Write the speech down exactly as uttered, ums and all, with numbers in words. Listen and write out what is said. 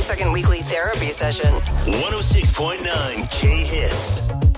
thirty second weekly therapy session. one oh six point nine K Hits.